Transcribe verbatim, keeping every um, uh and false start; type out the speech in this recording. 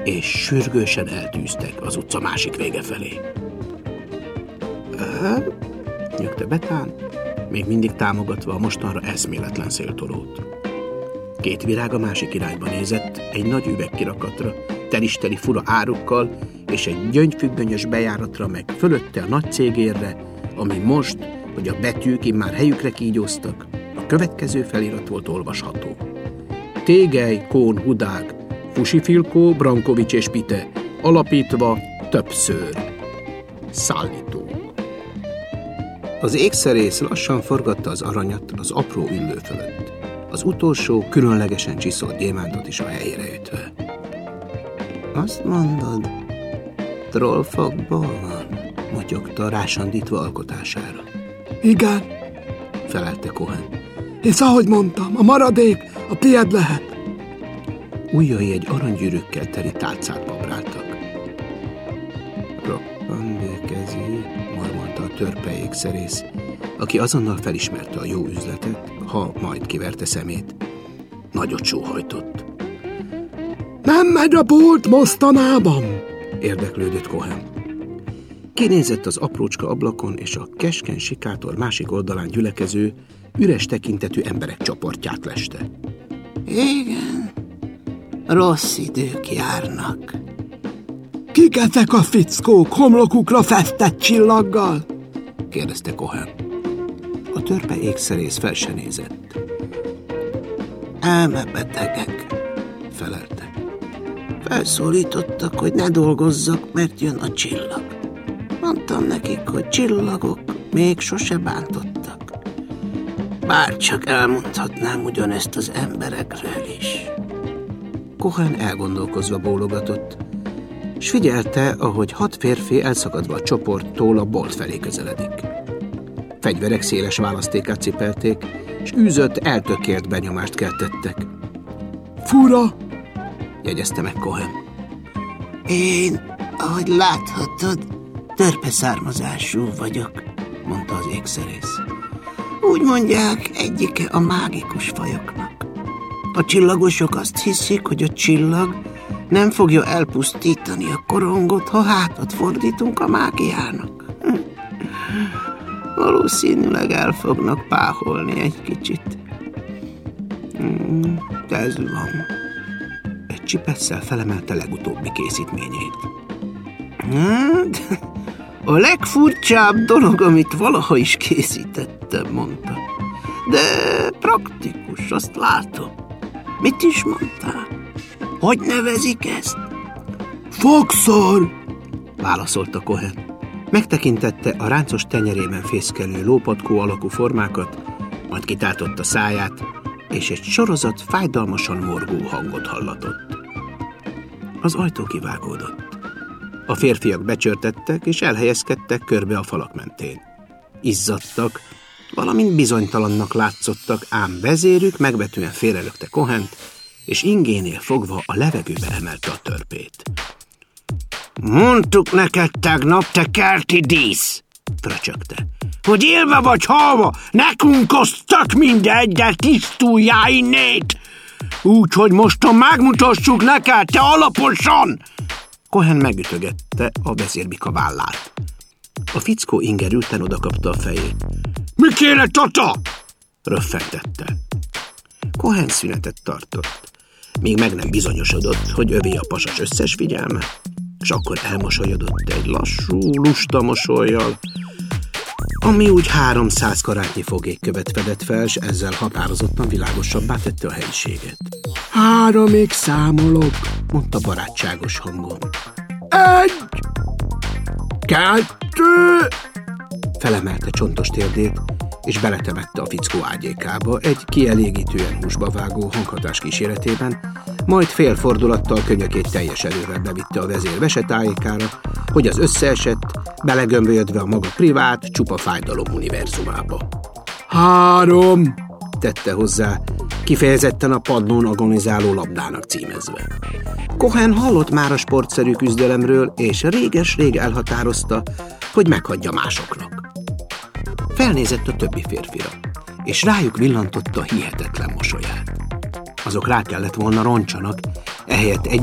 és sürgősen eltűztek az utca másik vége felé. Öh, nyögte Betán, még mindig támogatva a mostanra eszméletlen széltolót. Két virág a másik irányba nézett, egy nagy üvegkirakatra, telisteli fura árukkal, és egy gyöngyfüggönyös bejáratra, meg fölötte a nagy cégérre, ami most, hogy a betűk immár helyükre kígyóztak, a következő felirat volt olvasható. Tégely, Kón, Hudág, Fusifilkó, Brankovics és Pite, alapítva többször. Szállító. Az ékszerész lassan forgatta az aranyat az apró üllő fölött, az utolsó, különlegesen csiszolt gyémántot is a helyére ütve. Azt mondod, trollfogból van, motyogta rásandítva alkotására. Igen, felelte Cohen. És ahogy mondtam, a maradék a tiéd lehet. Ujjai egy aranygyűrűkkel teli tálcát babráltak. Roppandőkezi, mormolta a törpe ékszerész, aki azonnal felismerte a jó üzletet, ha majd kiverte szemét. Nagyot sóhajtott. Nem megy a bolt mostanában? Érdeklődött Cohen. Kinézett az aprócska ablakon, és a keskeny sikátor másik oldalán gyülekező, üres tekintetű emberek csoportját leste. Igen, rossz idők járnak. Kik ezek a fickók homlokukra festett csillaggal? kérdezte Cohen. A törpe ékszerész fel se nézett. Elmebetegek, felelte. Felszólítottak, hogy ne dolgozzak, mert jön a csillag. Mondtam nekik, hogy csillagok még sose bántottak. Bár csak elmondhatnám ugyanezt az emberekről is. Cohen elgondolkozva bólogatott, s figyelte, ahogy hat férfi elszakadva a csoporttól a bolt felé közeledik. Fegyverek széles választékát cipelték, és űzött, eltökélt benyomást keltettek. Fura, jegyezte meg Cohen. Én, ahogy láthatod, törpe származású vagyok, mondta az ékszerész. Úgy mondják, egyike a mágikus fajoknak. A csillagosok azt hiszik, hogy a csillag nem fogja elpusztítani a korongot, ha hátat fordítunk a mágiának. Hm. Valószínűleg el fognak páholni egy kicsit. Hm, ez van. Egy csipesszel felemelte legutóbbi készítményét. Hát, a legfurcsább dolog, amit valaha is készítettem, mondta. De praktikus, azt látom. Mit is mondtál? Hogy nevezik ezt? Fogszor, válaszolta Cohen. Megtekintette a ráncos tenyerében fészkelő lópatkó alakú formákat, majd kitátotta száját, és egy sorozat fájdalmasan morgó hangot hallatott. Az ajtó kivágódott. A férfiak becsörtettek, és elhelyezkedtek körbe a falak mentén. Izzadtak, valamint bizonytalannak látszottak, ám vezérük megvetően félrelökte Cohent, és ingénél fogva a levegőbe emelte a törpét. Mondtuk neked tegnap, te kerti dísz, fröcsögte, hogy élve vagy halva, nekünk az tök mindegy, de tisztuljál innét. Úgyhogy mostan megmutassuk neked, te alaposan. Cohen megütögette a vezérbika vállát. A fickó ingerülten odakapta a fejét. Mi kéne, tata? Röffentette. Cohen szünetet tartott, míg meg nem bizonyosodott, hogy övé a pasas összes figyelme, és akkor elmosolyodott egy lassú, lusta mosollyal, ami úgy háromszáz karátnyi fogékkövet fedett fel, s ezzel határozottan világosabbá tette a helyiséget. Háromig számolok, mondta barátságos hangon. Egy, kettő, felemelte csontos térdét, és beletemette a fickó ágyékába egy kielégítően húsba vágó hanghatás kíséretében, majd félfordulattal könyökét teljes erővel bevitte a vezér vesetájékára, hogy az összeesett, belegömbölyödve a maga privát, csupa fájdalom univerzumába. Három, tette hozzá, kifejezetten a padlón agonizáló labdának címezve. Cohen hallott már a sportszerű küzdelemről, és réges-rég elhatározta, hogy meghagyja másoknak. Felnézett a többi férfira, és rájuk villantotta hihetetlen mosolyát. Azok rá kellett volna roncsanak, ehelyett egy